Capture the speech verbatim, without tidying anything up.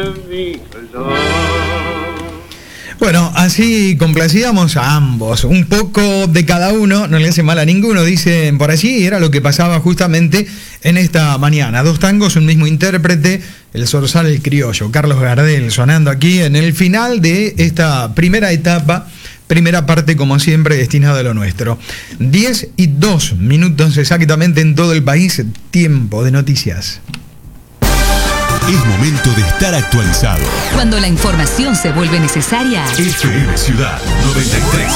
Bueno, así complacíamos a ambos, un poco de cada uno, no le hace mal a ninguno, dicen por allí, era lo que pasaba justamente en esta mañana. Dos tangos, un mismo intérprete, el zorzal, el criollo, Carlos Gardel, sonando aquí en el final de esta primera etapa, primera parte como siempre destinada a lo nuestro. diez y dos minutos exactamente en todo el país, tiempo de noticias. Es momento de estar actualizado. Cuando la información se vuelve necesaria. F M Ciudad noventa y tres.